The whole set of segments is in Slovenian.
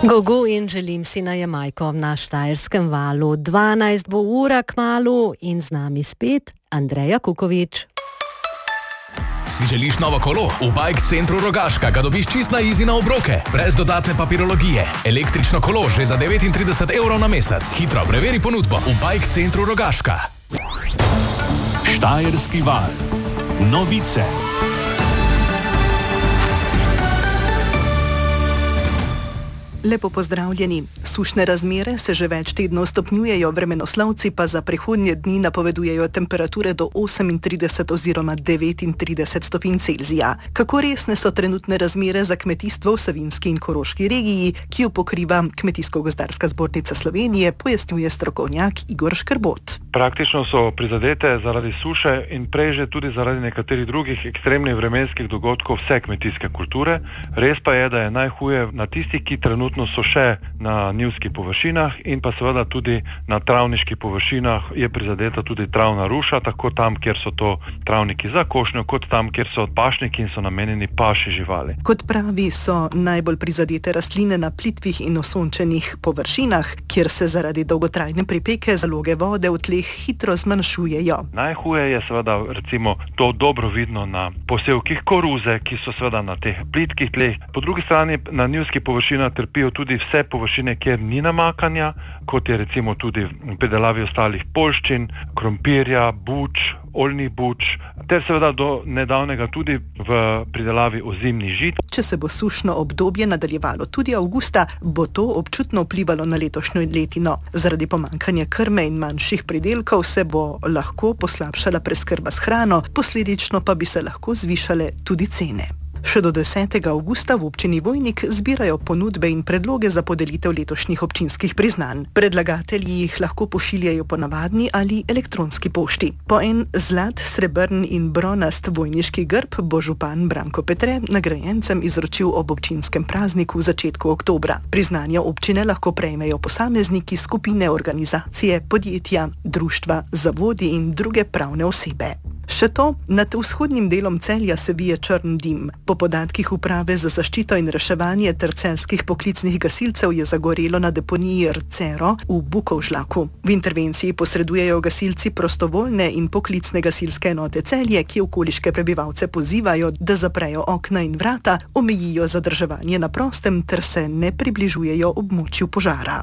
Gogo in želim si na Jamajko na Štajerskem valu. 12 bo ura kmalu in z nami spet Andreja Kukovič. Si želiš novo kolo? V Bike Centru Rogaška ga dobiš čist na easy na obroke, brez dodatne papirologije. Električno kolo že za 39 evrov na mesec. Hitro preveri ponudbo v Bike Centru Rogaška. Štajerski val. Novice. Lepo pozdravljeni. Sušne razmere se že več tednov stopnjujejo, vremenoslovci pa za prihodnje dni napovedujejo temperature do 38 oziroma 39 stopinj Celzija. Kako resne so trenutne razmere za kmetijstvo v Savinjski in Koroški regiji, ki jo pokriva Kmetijsko-gozdarska zbornica Slovenije, pojasnjuje strokovnjak Igor Škerbot. Praktično so prizadete zaradi suše in prej že tudi zaradi nekaterih drugih ekstremnih vremenskih dogodkov vse kmetijske kulture. Res pa je, da je najhuje na tistih, ki trenutno so še na njivskih površinah in pa seveda tudi na travniških površinah je prizadeta tudi travna ruša, tako tam, kjer so to travniki za košnjo, kot tam, kjer so pašniki in so namenjeni paši živali. Kot pravi, so najbolj prizadete rastline na plitvih in osončenih površinah, kjer se zaradi dolgotrajne pripeke zaloge vode v tleh hitro zmanjšujejo. Najhuje je seveda recimo to dobro vidno na posevkih koruze, ki so seveda na teh plitkih tleh. Po drugi strani na njivskih površinah trpijo tudi vse površine, kjer ni namakanja, kot je recimo tudi v pridelavi ostalih poljščin, krompirja, buč, oljnih buč, ter seveda do nedavnega tudi v pridelavi ozimnih žit. Če se bo sušno obdobje nadaljevalo tudi avgusta, bo to občutno vplivalo na letošnjo letino. Zaradi pomanjkanja krme in manjših pridelkov se bo lahko poslabšala preskrba s hrano, posledično pa bi se lahko zvišale tudi cene. Še do 10. avgusta v občini Vojnik zbirajo ponudbe in predloge za podelitev letošnjih občinskih priznanj. Predlagatelji jih lahko pošiljajo po navadni ali elektronski pošti. Po en zlat, srebrn in bronast vojniški grb bo župan Branko Petre nagrajencem izročil ob občinskem prazniku v začetku oktobra. Priznanja občine lahko prejmejo posamezniki, skupine, organizacije, podjetja, društva, zavodi in druge pravne osebe. Še to, nad vzhodnim delom Celja se vije črn dim. Po podatkih Uprave za zaščito in reševanje ter celjskih poklicnih gasilcev je zagorelo na deponiji Rcero v Bukovžlaku. V intervenciji posredujejo gasilci prostovoljne in poklicne gasilske enote Celje, ki okoliške prebivalce pozivajo, da zaprejo okna in vrata, omejijo zadrževanje na prostem ter se ne približujejo območju požara.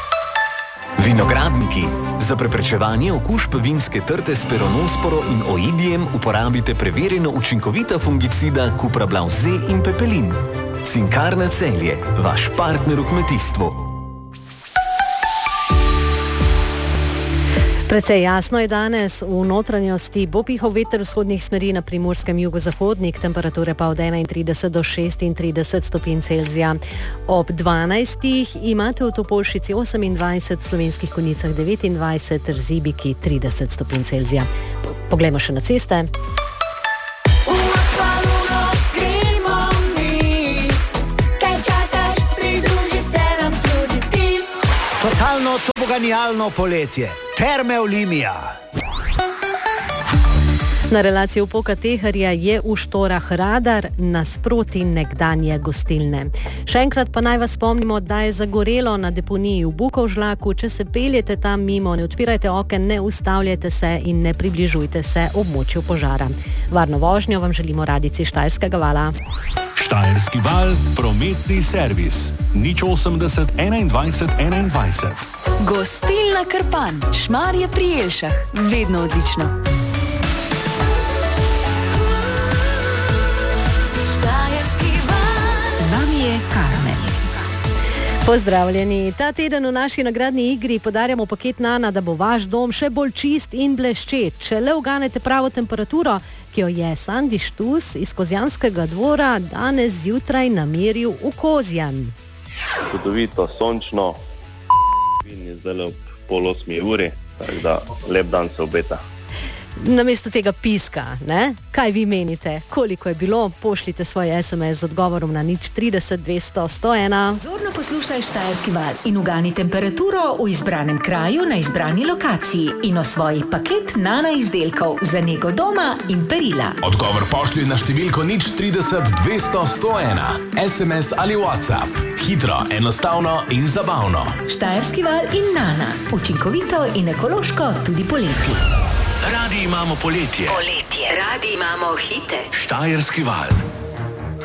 Vinogradniki. Za preprečevanje okužb vinske trte s peronosporo in oidijem uporabite preverjeno učinkovita fungicida Cuprablav Z in Pepelin. Cinkarna Celje, vaš partner v kmetijstvu. Precej jasno je danes, v notranjosti bo pihal veter vzhodnih smeri, na primorskem jugozahodnik, temperature pa od 31 do 36 stopinj Celzija. Ob 12. imate v Topolšici 28, v Slovenskih Konjicah 29 ter Zibiki 30 stopinj Celzija. Poglejmo še na ceste. Totalno toboganijalno poletje. Terme Olimija. Na relaciji Opoka-Teharja je v Štorah radar nasproti nekdanje gostilne. Še enkrat pa naj vas spomnimo, da je zagorelo na deponiji v Bukovžlaku. Če se peljete tam mimo, ne odpirajte oken, ne ustavljajte se in ne približujte se območju požara. Varno vožnjo vam želimo radijci Štajerskega vala. Štajerski val, prometni servis. 080 21 21. Gostilna Krpan, Šmarje pri Jelšah. Vedno odlično. Štajerski val. Z vami je Karmen. Pozdravljeni. Ta teden v naši nagradni igri podarjamo paket Nana, da bo vaš dom še bolj čist in bleščet. Če le uganete pravo temperaturo, ki jo je Sandi Štus iz Kozjanskega dvora danes zjutraj nameril v Kozjan. Čudovito, sončno, in je zdaj ob 7:30, tako da lep dan se obeta. Namesto tega piska, ne? Kaj vi menite? Koliko je bilo? Pošljite svoj SMS z odgovorom na 030 200 101. Zorno poslušaj Štajerski val in ugani temperaturo v izbranem kraju na izbrani lokaciji in osvoji paket Nana izdelkov za nego doma in perila. Odgovor pošlji na številko 030 200 101. SMS ali WhatsApp. Hitro, enostavno in zabavno. Štajerski val in Nana. Učinkovito in ekološko tudi poleti. Radi imamo poletje. Radi imamo hite. Štajerski val.